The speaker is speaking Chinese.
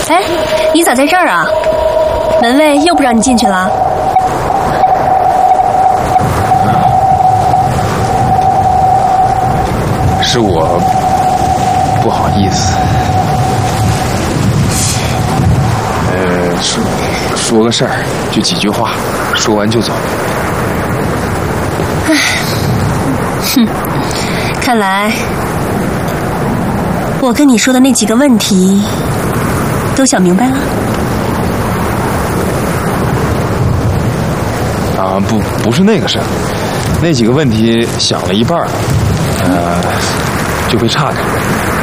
哎，你咋在这儿啊？门卫又不让你进去了？ 是我不好意思。说个事儿，就几句话，说完就走。 唉，哼，看来我跟你说的那几个问题都想明白了。 啊，不是那个事儿，那几个问题想了一半，就被岔开了。